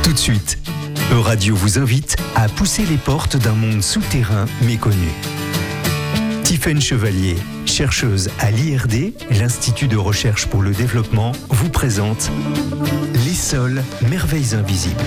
Tout de suite, Euradio vous invite à pousser les portes d'un monde souterrain méconnu. Tiffaine Chevalier, chercheuse à l'IRD, l'Institut de recherche pour le développement, vous présente Les sols, merveilles invisibles.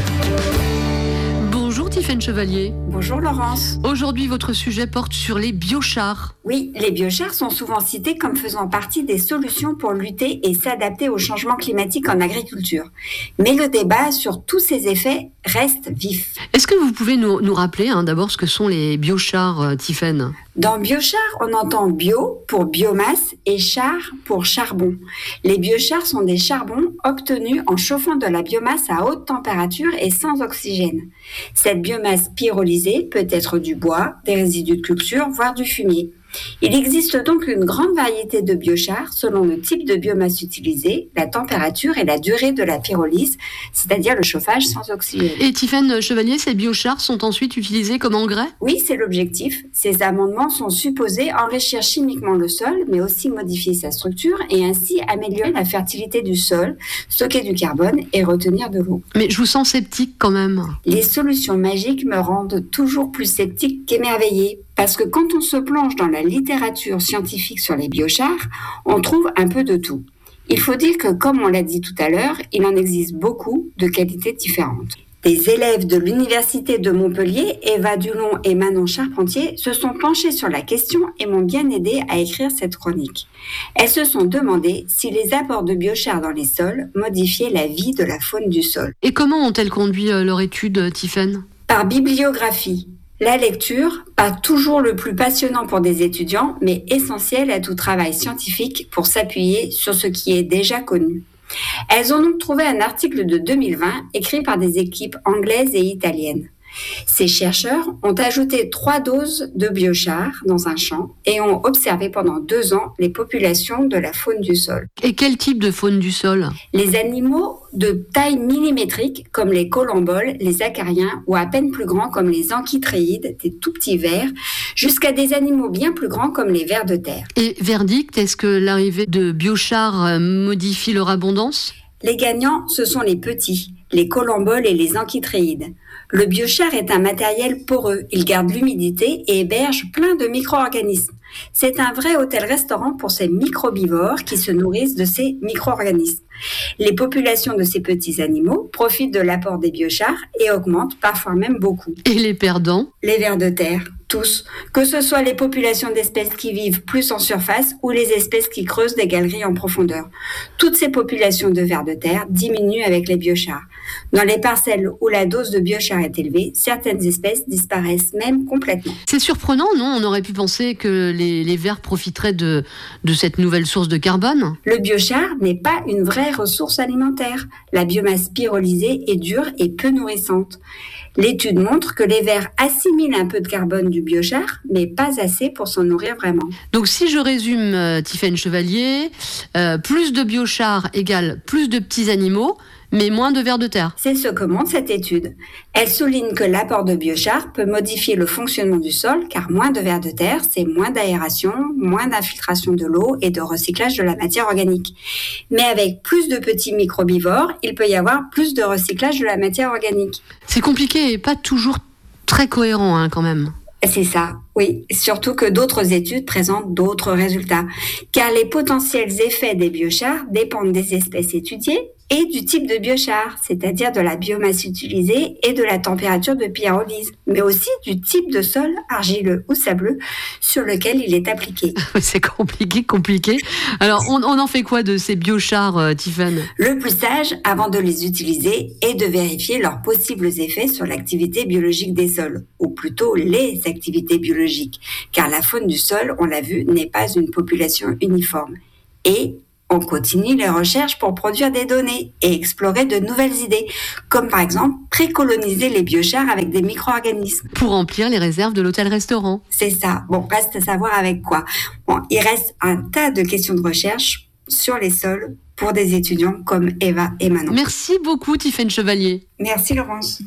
Bonjour Tiffaine Chevalier. Bonjour Laurence. Aujourd'hui, votre sujet porte sur les biochars. Oui, les biochars sont souvent cités comme faisant partie des solutions pour lutter et s'adapter au changement climatique en agriculture. Mais le débat sur tous ces effets reste vif. Est-ce que vous pouvez nous rappeler d'abord ce que sont les biochars, Tiffaine ? Dans biochar, on entend bio pour biomasse et char pour charbon. Les biochars sont des charbons obtenus en chauffant de la biomasse à haute température et sans oxygène. Cette biomasse pyrolysée peut être du bois, des résidus de culture, voire du fumier. Il existe donc une grande variété de biochars selon le type de biomasse utilisée, la température et la durée de la pyrolyse, c'est-à-dire le chauffage sans oxygène. Et Tiffaine Chevalier, ces biochars sont ensuite utilisés comme engrais ? Oui, c'est l'objectif. Ces amendements sont supposés enrichir chimiquement le sol, mais aussi modifier sa structure et ainsi améliorer la fertilité du sol, stocker du carbone et retenir de l'eau. Mais je vous sens sceptique quand même. Les solutions magiques me rendent toujours plus sceptique qu'émerveillée. Parce que quand on se plonge dans la littérature scientifique sur les biochars, on trouve un peu de tout. Il faut dire que, comme on l'a dit tout à l'heure, il en existe beaucoup de qualités différentes. Des élèves de l'Université de Montpellier, Eva Dulon et Manon Charpentier, se sont penchées sur la question et m'ont bien aidé à écrire cette chronique. Elles se sont demandé si les apports de biochars dans les sols modifiaient la vie de la faune du sol. Et comment ont-elles conduit leur étude, Tiffaine ? Par bibliographie. La lecture, pas toujours le plus passionnant pour des étudiants, mais essentiel à tout travail scientifique pour s'appuyer sur ce qui est déjà connu. Elles ont donc trouvé un article de 2020 écrit par des équipes anglaises et italiennes. Ces chercheurs ont ajouté 3 doses de biochars dans un champ et ont observé pendant 2 ans les populations de la faune du sol. Et quel type de faune du sol ? Les animaux de taille millimétrique comme les colamboles, les acariens ou à peine plus grands comme les ankhytréides, des tout petits vers, jusqu'à des animaux bien plus grands comme les vers de terre. Et verdict, est-ce que l'arrivée de biochars modifie leur abondance ? Les gagnants, ce sont les petits, les colamboles et les ankhytréides. Le biochar est un matériel poreux, il garde l'humidité et héberge plein de micro-organismes. C'est un vrai hôtel-restaurant pour ces microbivores qui se nourrissent de ces micro-organismes. Les populations de ces petits animaux profitent de l'apport des biochars et augmentent parfois même beaucoup. Et les perdants ? Les vers de terre, tous, que ce soit les populations d'espèces qui vivent plus en surface ou les espèces qui creusent des galeries en profondeur. Toutes ces populations de vers de terre diminuent avec les biochars. Dans les parcelles où la dose de biochar est élevée, certaines espèces disparaissent même complètement. C'est surprenant, non ? On aurait pu penser que les vers profiteraient de cette nouvelle source de carbone. Le biochar n'est pas une vraie ressource alimentaire. La biomasse pyrolysée est dure et peu nourrissante. L'étude montre que les vers assimilent un peu de carbone du biochar, mais pas assez pour s'en nourrir vraiment. Donc si je résume, Tiffaine Chevalier, plus de biochar égale plus de petits animaux, mais moins de vers de terre. C'est ce que montre cette étude. Elle souligne que l'apport de biochar peut modifier le fonctionnement du sol, car moins de vers de terre, c'est moins d'aération, moins d'infiltration de l'eau et de recyclage de la matière organique. Mais avec plus de petits microbivores, il peut y avoir plus de recyclage de la matière organique. C'est compliqué et pas toujours très cohérent quand même. C'est ça, oui. Surtout que d'autres études présentent d'autres résultats. Car les potentiels effets des biochars dépendent des espèces étudiées et du type de biochar, c'est-à-dire de la biomasse utilisée et de la température de pyrolyse, mais aussi du type de sol argileux ou sableux sur lequel il est appliqué. C'est compliqué. Alors, on en fait quoi de ces biochars, Tiffaine ? Le plus sage, avant de les utiliser, est de vérifier leurs possibles effets sur l'activité biologique des sols, ou plutôt les activités biologiques, car la faune du sol, on l'a vu, n'est pas une population uniforme. Et on continue les recherches pour produire des données et explorer de nouvelles idées, comme par exemple précoloniser les biochars avec des micro-organismes. Pour remplir les réserves de l'hôtel-restaurant. C'est ça. Bon, reste à savoir avec quoi. Bon, il reste un tas de questions de recherche sur les sols pour des étudiants comme Eva et Manon. Merci beaucoup, Tiffaine Chevalier. Merci, Laurence.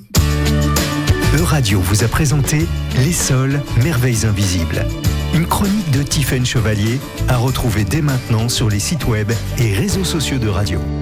Euradio vous a présenté Les sols, merveilles invisibles. Une chronique de Tiffaine Chevalier à retrouver dès maintenant sur les sites web et réseaux sociaux de Radio.